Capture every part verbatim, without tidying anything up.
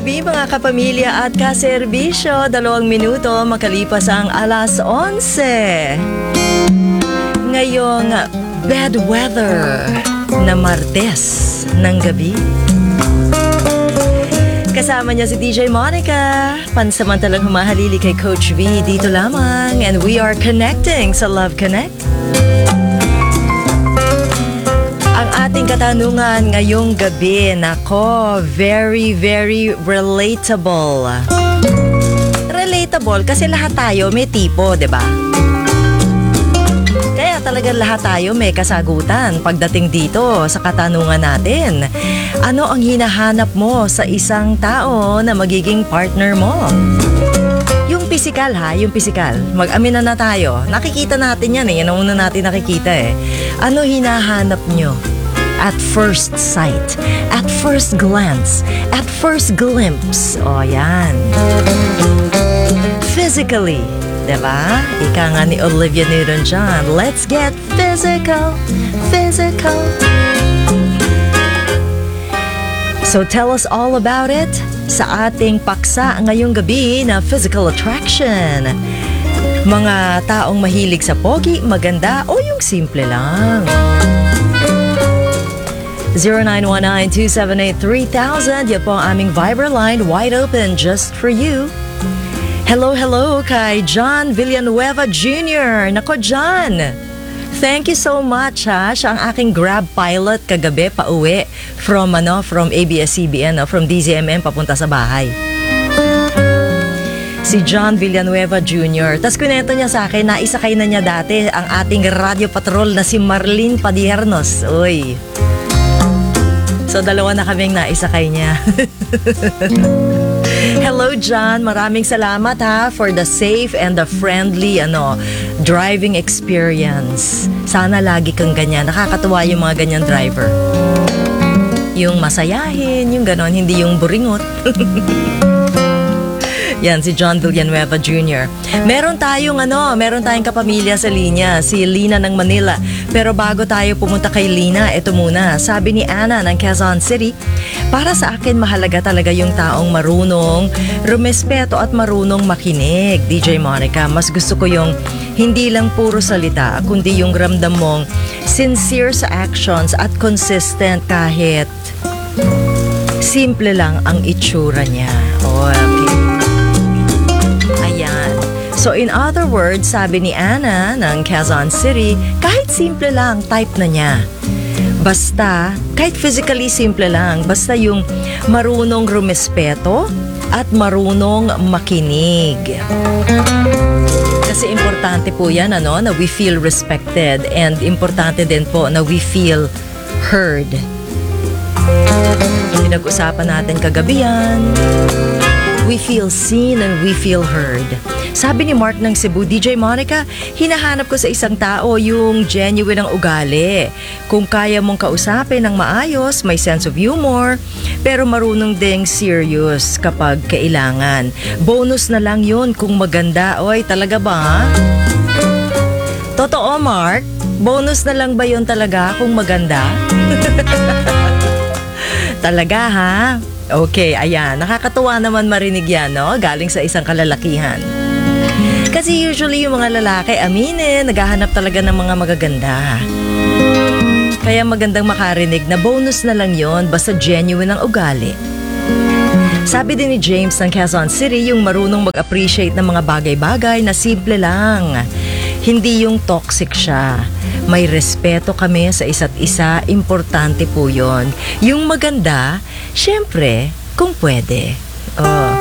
gabi mga kapamilya at kaserbisyo. Dalawang minuto makalipas ang alas onse. Ngayong bad weather na Martes ng gabi. Kasama niya si D J Monica. Pansamantalang humahalili kay Coach V dito lamang. And we are connecting sa Love Connect. Ang ating katanungan ngayong gabi, nako, very, very relatable. Relatable kasi lahat tayo may tipo, di ba? Kaya talagang lahat tayo may kasagutan pagdating dito sa katanungan natin. Ano ang hinahanap mo sa isang tao na magiging partner mo? Yung physical ha, yung physical. Mag-amin na na tayo. Nakikita natin yan eh. Yan ang una natin nakikita eh. Ano hinahanap nyo? At first sight, at first glance, at first glimpse. O yan. Physically, diba? Ika nga ni Olivia Newton-John. Let's get physical, physical. So tell us all about it sa ating paksa ngayong gabi na physical attraction. Mga taong mahilig sa pogi, maganda o yung simple lang. zero nine one nine two seven eight three thousand. Yan po ang aming Viber line, wide open just for you. Hello, hello kay John Villanueva Junior Nako, John, thank you so much ha. Siya ang aking Grab pilot kagabi pa uwi from, ano, from A B S C B N, no? From D Z M M papunta sa bahay. Si John Villanueva Junior Tapos kunento niya sa akin na isakay na niya dati ang ating radio patrol na si Marlene Padiernos. Uy. So, dalawa na kaming naisakay niya. Hello, John. Maraming salamat ha for the safe and the friendly ano driving experience. Sana lagi kang ganyan. Nakakatuwa yung mga ganyan driver. Yung masayahin, yung ganon, hindi yung buringot. Yan, si John Villanueva Junior Meron tayong ano, meron tayong kapamilya sa linya, si Lina ng Manila. Pero bago tayo pumunta kay Lina, ito muna. Sabi ni Anna ng Quezon City, para sa akin mahalaga talaga yung taong marunong rumespeto at marunong makinig. D J Monica, mas gusto ko yung hindi lang puro salita, kundi yung ramdam mong sincere sa actions at consistent kahit simple lang ang itsura niya. Oh, okay. So in other words, sabi ni Anna ng Quezon City, kahit simple lang, type na niya. Basta, kahit physically simple lang, basta yung marunong rumespeto at marunong makinig. Kasi importante po yan, ano, na we feel respected, and importante din po na we feel heard. Pinag-usapan natin kagabi yan. We feel seen and we feel heard. Sabi ni Mark ng Cebu, D J Monica, hinahanap ko sa isang tao yung genuine ang ugali. Kung kaya mong kausapin ng maayos, may sense of humor, pero marunong ding serious kapag kailangan. Bonus na lang yun kung maganda. Oy, talaga ba? Totoo, Mark? Bonus na lang ba yun talaga kung maganda? Talaga, ha? Okay, ayan. Nakakatuwa naman marinig yan, no? Galing sa isang kalalakihan. Kasi usually yung mga lalaki, aminin, naghahanap talaga ng mga magaganda. Kaya magandang makarinig na bonus na lang yon basta genuine ang ugali. Sabi din ni James ng Quezon City, yung marunong mag-appreciate ng mga bagay-bagay na simple lang. Hindi yung toxic siya. May respeto kami sa isa't isa, importante po yon. Yung maganda, syempre, kung pwede. Oh.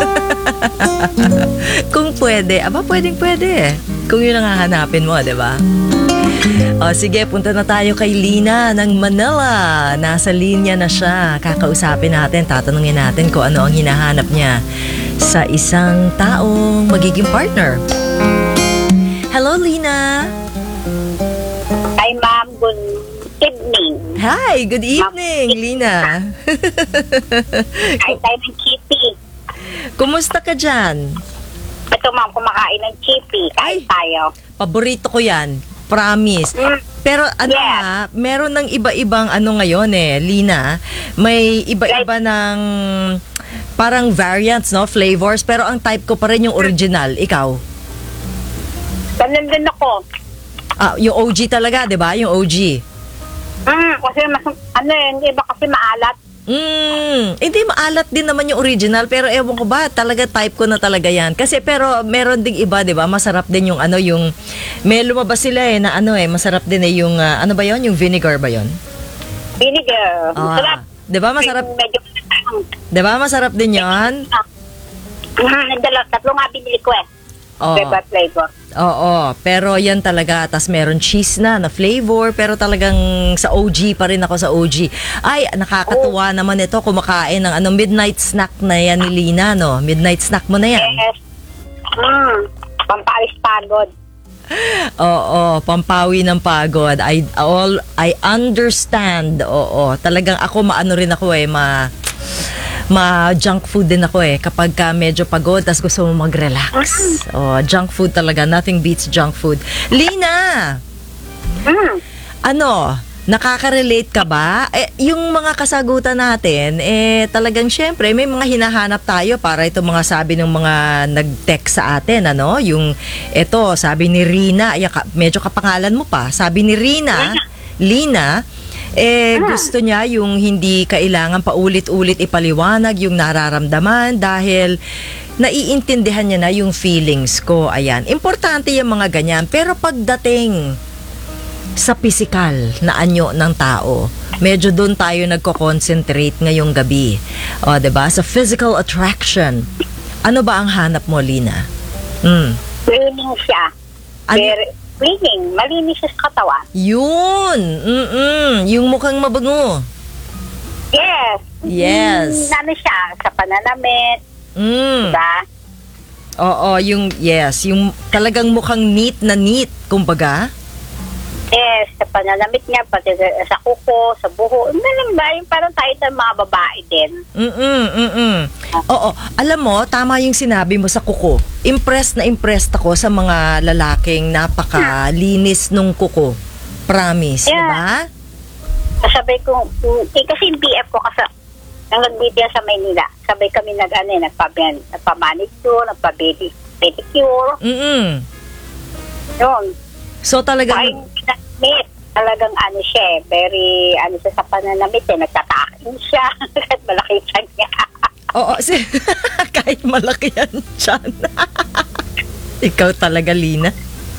Kung pwede, aba pwedeng pwede. Kung yun ang hahanapin mo, di ba? O sige, punta na tayo kay Lina ng Manila. Nasa linya na siya. Kakausapin natin, tatanungin natin kung ano ang hinahanap niya sa isang taong magiging partner. Hello, Lina. Hi, ma'am. Good evening. Hi, good evening, Lina. Kain tayo ng chippy. Kumusta ka dyan? Ito, ma'am, kumakain ng chippy. Kain Ay. tayo. Paborito ko yan. Promise. Mm. Pero ano Yes. ha, meron ng iba-ibang ano ngayon eh, Lina. May iba-iba ng parang variants, no? Flavors. Pero ang type ko pa rin yung original. Ikaw? Ganun din ako. Ah, yung O G talaga, di ba? Yung O G. Mm, kasi mas, ano eh, yung iba kasi maalat. Mm, hindi maalat din naman yung original pero ewan ko ba talaga type ko na talaga yan. Kasi pero meron ding iba 'di ba? Masarap din yung ano yung may lumabas sila eh na ano eh masarap din eh yung ah, ano ba yon yung vinegar ba yon? Vinegar. Ah, Sarap. 'di ba masarap? Medyo, 'Di ba masarap din 'yon? ah, nagdala, tatlo nga binili ko eh. Oh. Flavor, flavor. Oo, pero yan talaga. Tas meron cheese na, na flavor, pero talagang sa O G pa rin ako sa O G. Ay, nakakatuwa naman ito, kumakain ng ano, midnight snack na yan ni Lina, no? Midnight snack mo na yan. Yes. Mm, pampaalis pagod. Oo, pampawi ng pagod. I, all, I understand. Oo, talagang ako, maano rin ako eh, ma... ma junk food din ako eh kapag ka medyo pagod tas gusto mo mag-relax. Oh, junk food talaga, nothing beats junk food. Lina, Mm. ano, nakaka-relate ka ba? Eh, yung mga kasagutan natin, eh talagang syempre may mga hinahanap tayo para ito mga sabi ng mga nag-text sa atin, ano? Yung ito, sabi ni Rina, ay, ka- medyo kapangalan mo pa. Sabi ni Rina, Lina, eh gusto niya yung hindi kailangan paulit-ulit ipaliwanag yung nararamdaman dahil naiintindihan niya na yung feelings ko. Ayan, importante yung mga ganyan. Pero pagdating sa physical na anyo ng tao, medyo doon tayo nagko-concentrate ngayong gabi. O, 'di ba? Sa physical attraction. Ano ba ang hanap mo, Lina? Mm. Cleaning siya. Ano? Very cleaning. Malinis siya sa katawan. Yun. Mm-mm. Yung mukhang mabango. Yes. Yes. Mm, ano siya? Sa pananamit. Mm. Diba? Oo, yung yes, yung talagang mukhang neat na neat, kumbaga. Yes. Sa pananamit niya. Pati sa, sa kuko, sa buho. Ano lang ba? Yung parang tayo sa mga babae din. Mm-mm, mm-mm. Oo, alam mo, tama yung sinabi mo sa kuko. Impressed na impressed ako sa mga lalaking napakalinis nung kuko. Promise, Yeah. di ba? Sabay ko, mm, eh, kasi yung B F ko kasi nang nag-B T S sa Maynila, sabay kami nag, ano, eh, nagpa- nagpa-manicure, nagpa-pedicure. Mm-mm. Yun. So talagang, Ay, pinamit. Talagang ano siya eh, very, ano siya sa pananamit eh, nagtatakin siya. Kahit malaki siya niya. oo, si, kahit malaki yan dyan. Ikaw talaga, Lina.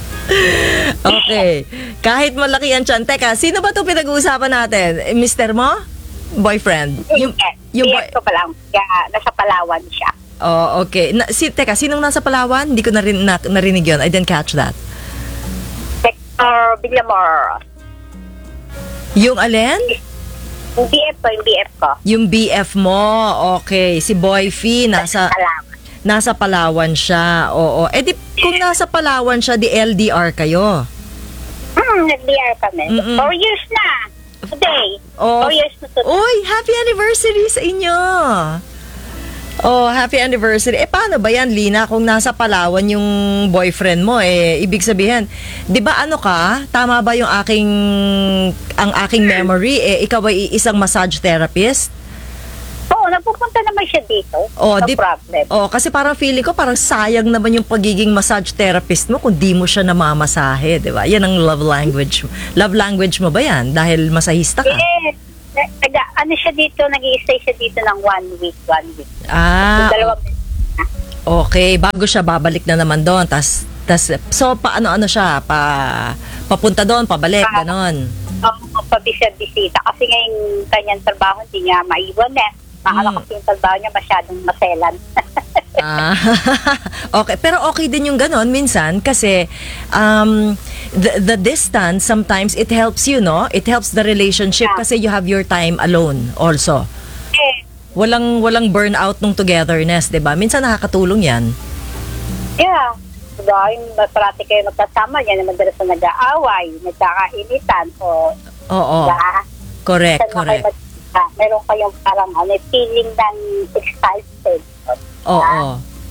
Okay. Kahit malaki yan dyan. Teka, sino ba itong pinag-uusapan natin? Eh, Mister mo? Boyfriend? Yung, yung B boy... F ko pa lang, kaya nasa Palawan siya. Oh, okay. Na, si, teka, sinong nasa Palawan? Hindi ko narin, na, narinig yun. I didn't catch that. Sector Villamor. Yung alin? Yung B F ko, yung B F ko. Yung B F mo. Okay. Si Boyfie, nasa, Palawan. nasa Palawan siya. Oo. Eh di, kung nasa Palawan siya, di L D R kayo. Hmm, nag-D R kami. Mm-mm. Four years na. Today. Oh. Four years na today. Uy, happy anniversary sa inyo! Oh, happy anniversary. Eh, paano ba yan, Lina? Kung nasa Palawan yung boyfriend mo, eh, ibig sabihin, di ba ano ka? Tama ba yung aking, ang aking memory? Eh, ikaw ay isang massage therapist? Oo, napupunta naman siya dito. Oh, no di- problem. Oh, kasi parang feeling ko, parang sayang naman yung pagiging massage therapist mo kung di mo siya namamasahe, di ba? Yan ang love language. Love language mo ba yan? Dahil masahista ka? Yes. Na- Naga, ano siya dito, nag-i-stay siya dito ng one week, one week. Ah, Yung dalawang okay, bago siya babalik na naman doon. Tas tas so paano ano siya pa papunta doon, pabalik, Ah. ganon. um, pabisita-bisita. Kasi ngayong kanyang trabaho, hindi niya maiwan eh. Mahala Mm. kasi yung trabaho niya masyadong maselan. Ah, okay, pero okay din yung ganon minsan kasi um the, the distance sometimes it helps you, no? It helps the relationship Yeah. kasi you have your time alone also. eh, Walang walang burnout nung togetherness, 'di ba? Minsan nakakatulong 'yan. yeah. Diba, yung parati kayo magkasama, yan naman madalas na nag-aaway, nagkakainitan, o Oo. diba? Correct, Saan na kayo correct. mag- ah, meron kayong parang ano, feeling ng excited. Oo.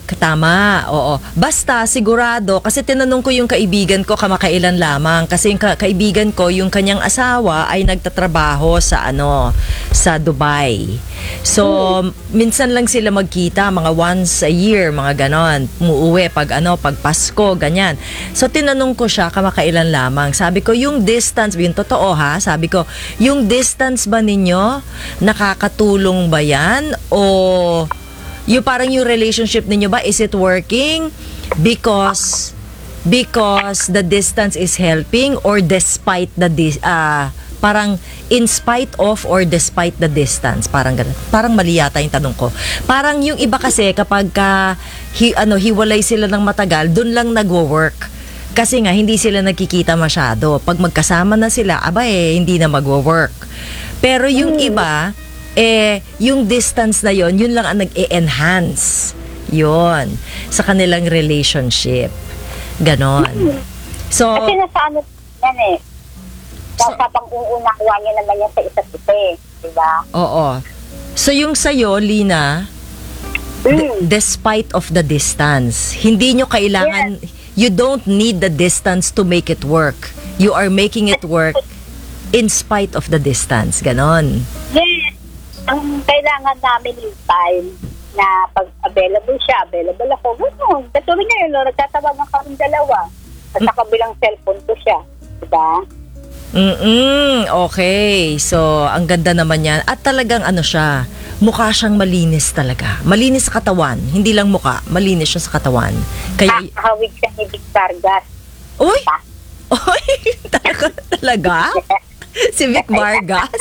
Tama, oo. Basta sigurado, kasi tinanong ko yung kaibigan ko kamakailan lamang, kasi yung ka- kaibigan ko, yung kanyang asawa ay nagtatrabaho sa ano, sa Dubai. So, minsan lang sila magkita, mga once a year, mga ganon. Umuuwi pag ano, pag Pasko, ganyan. So, tinanong ko siya kamakailan lamang. Sabi ko, yung distance, yung totoo ha, sabi ko, yung distance ba ninyo, nakakatulong ba yan? O yung parang yung relationship ninyo ba, is it working because because the distance is helping, or despite the dis, uh, parang in spite of or despite the distance, parang ganun. Parang mali yata yung tanong ko. Parang yung iba kasi kapag ka, hi, ano, hiwalay sila ng matagal, dun lang nagwo-work. Kasi nga hindi sila nagkikita masyado. Pag magkasama na sila, aba eh, hindi na magwo-work. Pero yung iba, eh, yung distance na yon, yun lang ang nag-e-enhance yon sa kanilang relationship. Ganon. So, Kasi nasa ano yan eh. Nasa pang-uunawa niya naman yan sa isa't isa eh. Diba? oo. So, yung sa'yo, Lina, d- Mm. despite of the distance, hindi nyo kailangan, you don't need the distance to make it work. You are making it work in spite of the distance. Ganon. Yes. Ang kailangan namin yung time na pag available siya, available ako. Gano'n. Katulad niya yun, no? Nagtatawagan kami dalawa. At sa kabilang cellphone ko siya. Diba? Mm-mm, okay. So, ang ganda naman yan. At talagang ano siya, mukha siyang malinis talaga. Malinis sa katawan. Hindi lang mukha, malinis siya sa katawan. Kaya, Nakakahawig siya ni Vic Vargas. uy! Uy! Talaga? Talaga? Si Vic Vargas.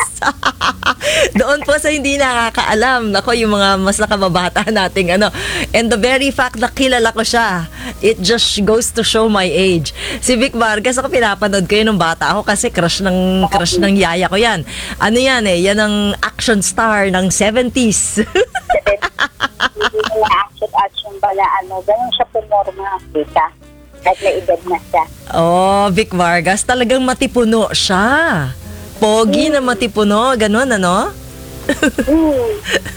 Doon po sa hindi nakakaalam, nako, yung mga mas nakababata nating ano. And the very fact na kilala ko siya, it just goes to show my age. Si Vic Vargas, ako pinapanood ko yun nung bata ako kasi crush ng crush ng yaya ko yan. Ano yan eh, yan ang action star ng seventies. Hindi na action-action bala, ano. Ganun siya pumorma. Kita. Kahit may edad na siya. Oh, Vic Vargas, talagang matipuno siya. Pogi na matipuno, ganun ano? Hmm.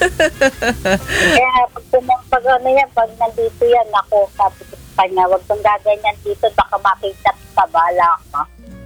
Kaya pag pumang pag ano yan, pag nandito yan, ako, sabi ko sa kanya, huwag kang gaganyan dito, baka makita sa bala ka.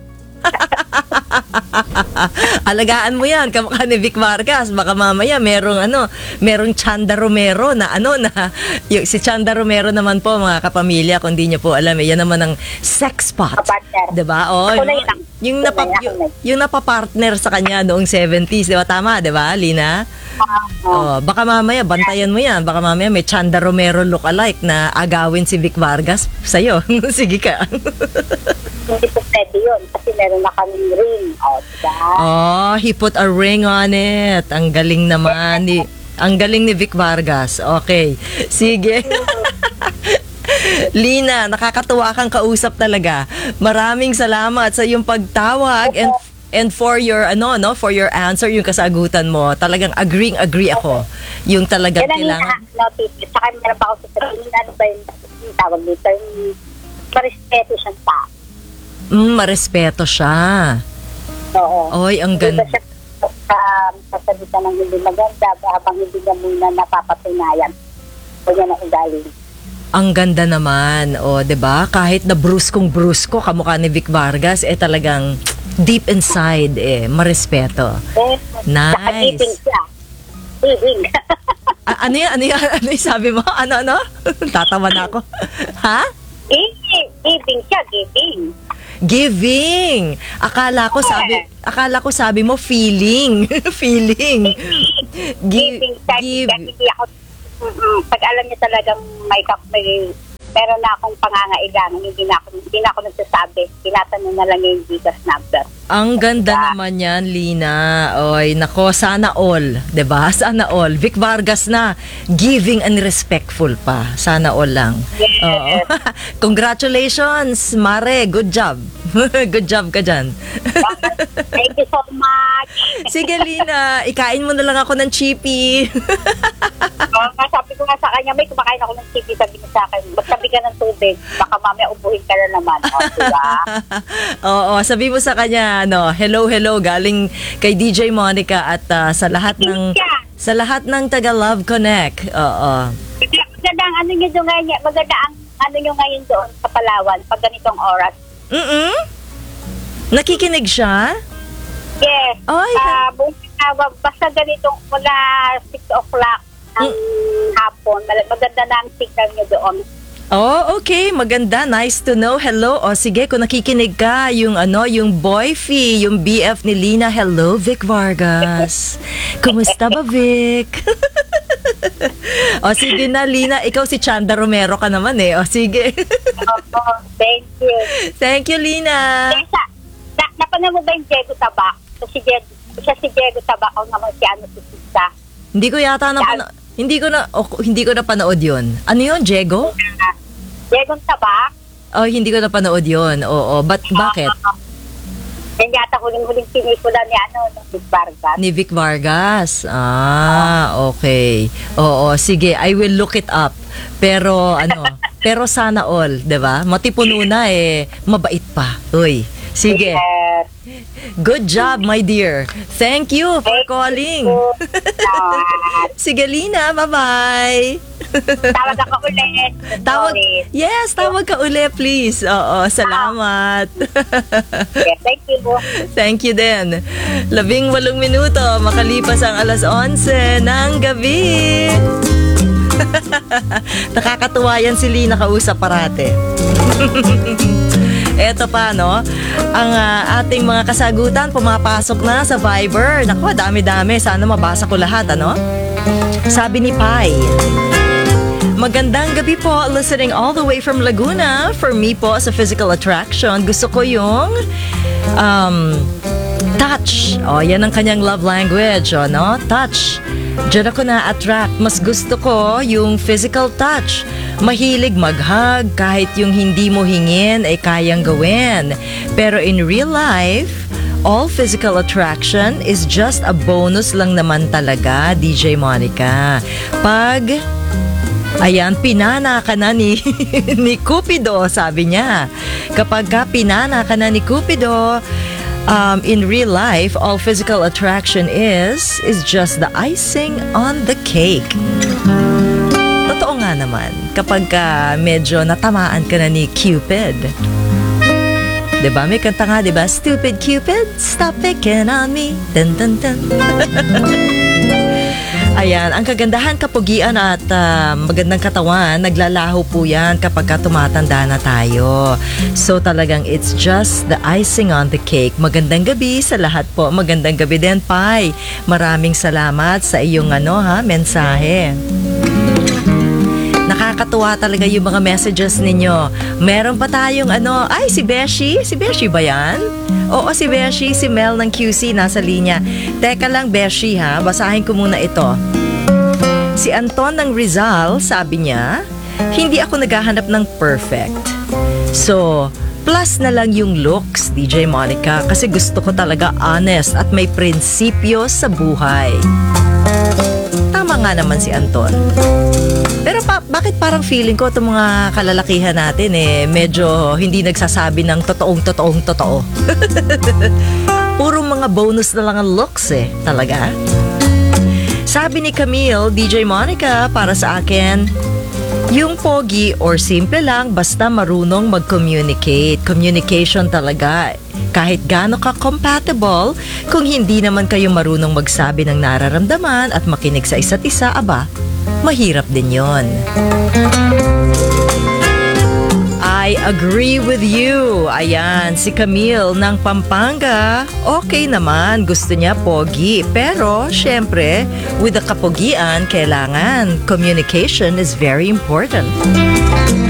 Alagaan mo yan, kamukha ni Vic Vargas. Baka mamaya merong ano, merong Chanda Romero na ano na, yung, si Chanda Romero naman po, mga kapamilya, kung di nyo po alam, eh, yan naman ang sex pot. Kapartner. Diba? Oh, Ako na yung, yun. yung, Ako napa, na yun, yung, ako na yun. yung napapartner sa kanya noong seventies, diba? Tama, diba, Lina? Oh, baka mamaya, bantayan mo yan. Baka mamaya may Chanda Romero look-alike na agawin si Vic Vargas sa'yo. Sige ka. Hindi po pwede yun, kasi meron na kaming ring. O, diba? Oh, he put a ring on it. Ang galing naman ni ang galing ni Vic Vargas. Okay. Sige. Lina, nakakatuwa kang kausap talaga. Maraming salamat sa iyong pagtawag and and for your ano no, for your answer, yung kasagutan mo. Talagang agreeing agree ako. Yung talagang Yan ang kailangan. ina-notice. Saka meron pa ako sa sabihin, ano ba yung yung tawag dito? Yung parespeto siyang tao. Mm, marespeto siya. Oo. Oy, ang Hindi ganda. ba siya um, sasabitan ng hindi maganda habang hindi niya muna napapatunayan o niya na ugali. Ang ganda naman. O, 'di ba? Kahit na bruskong brusko kamukha ni Vic Vargas, eh talagang deep inside eh marespeto. Eh, saka Nice. giving siya. Giving. A- ano yan? Ano yan? Ano yung sabi mo? Ano, ano? Tatawa na ako. Ha? Giving. Giving siya. Giving. Giving. Akala ko sabi, akala ko sabi mo feeling. Feeling. Give, Giving siya. give. Kasi hindi ako, mm-mm, pag alam niya talagang may, kap- may meron na akong pangangailangan, hindi na ako, hindi na ako nagsasabi. Tinatanong na lang yung Gcash number. Ang ganda naman yan, Lina. Oy, nako, sana all. 'Di ba? Sana all. Vic Vargas na. Giving and respectful pa. Sana all lang. Yes. Oo. Congratulations, Mare. Good job. Good job ka dyan. Thank you so much. Sige, Lina. Ikain mo na lang ako ng chippy. Uh, sabi ko nga sa kanya, may kumakain ako ng chippy, sabi niya sa akin, magsabi ka ng tubig, baka mamaya ubuhin ka na naman. O, diba? Oo, sabi mo sa kanya, ano, hello, hello, galing kay D J Monica at ah, sa lahat ng Yeah. sa lahat ng taga Love Connect. Oo. Magandang ano nyo doon ngayon, maganda ang ano nyo ngayon doon sa Palawan pag ganitong oras. Mm-mm. Nakikinig siya? Yes. Ay, Ah, buong araw, basta ganitong mula six o'clock ng hapon, mal- maganda na ang signal nyo doon. Oh, okay. Maganda. Nice to know. Hello. O sige, kung nakikinig ka, yung ano, yung boyfie, yung B F ni Lina. Hello, Vic Vargas. Kumusta ba, Vic? O sige na, Lina. Ikaw si Chanda Romero ka naman eh. O sige. Oo, thank you. Thank you, Lina. Tessa, na, napanood mo ba yung Diego Tabak? So, si Diego, siya si Diego Tabak, o naman si ano si Sisa. Hindi ko yata na hindi ko na o, hindi ko na panood 'yon. Ano 'yon, Diego? Uh, Diego Tabak? Oh, hindi ko na panood 'yon. Oo, but bakit? Uh, yan yata huling-huling pinikula ni ano, ni Vargas. Ni Vic Vargas. Ah, okay. Oo, sige, I will look it up. Pero ano, pero sana all, 'di ba? Matipuno na eh, mabait pa. Uy. Sige. Yes. Good job, my dear. Thank you for Thank calling. you. Uh, Sige, Lina, bye-bye. tawag ako ulit. Tawag, Sorry. yes, tawag ka uli, please. Oo, salamat. Yes, thank you. Thank you din. Labing walong minuto, makalipas ang alas onse ng gabi. Nakakatuwa yan si Lina kausap parate. Eto pa, no? Ang ah, ating mga kasagutan pumapasok na sa Viber. Naku, dami-dami. Sana mabasa ko lahat, ano? Sabi ni Pai, magandang gabi po, listening all the way from Laguna. For me po, sa physical attraction, gusto ko yung um, touch. O, yan ang kanyang love language, o, no? Touch. Diyan ako na-attract. Mas gusto ko yung physical touch. Mahilig mag-hug, kahit yung hindi mo hingin ay kayang gawin. Pero in real life, all physical attraction is just a bonus lang naman talaga, D J Monica. Pag, ayan, pinana ka na ni, ni Cupido, sabi niya. Kapag ka pinana ka na ni Cupido, um, in real life, all physical attraction is, is just the icing on the cake. Totoo nga naman, kapag ka medyo natamaan ka na ni Cupid. Diba? May kanta nga, diba? Stupid Cupid, stop picking on me. Dun, dun, dun. Ayan, ang kagandahan, kapugian at uh, magandang katawan, naglalaho po yan kapag ka tumatanda na tayo. So talagang it's just the icing on the cake. Magandang gabi sa lahat po. Magandang gabi din, Pai. Maraming salamat sa iyong ano ha, mensahe. Nakakatuwa talaga yung mga messages ninyo. Meron pa tayong ano, ay si Beshi, si Beshi ba yan? Oo, si Beshi, si Mel ng Q C nasa linya. Teka lang Beshi ha, basahin ko muna ito. Si Anton ng Rizal, sabi niya, hindi ako naghahanap ng perfect. So, plus na lang yung looks, D J Monica, kasi gusto ko talaga honest at may prinsipyo sa buhay. Tama nga naman si Anton. Pero pa, bakit parang feeling ko itong mga kalalakihan natin eh, medyo hindi nagsasabi ng totoong-totoong totoo. Puro mga bonus na lang ang looks eh, talaga. Sabi ni Camille, D J Monica, para sa akin, yung pogi or simple lang, basta marunong mag-communicate. Communication talaga. Kahit gaano ka compatible, kung hindi naman kayo marunong magsabi ng nararamdaman at makinig sa isa't isa, aba, mahirap din yon. I agree with you. Ayan, si Camille ng Pampanga, okay naman, gusto niya pogi. Pero, syempre, with the kapogian, kailangan communication is very important.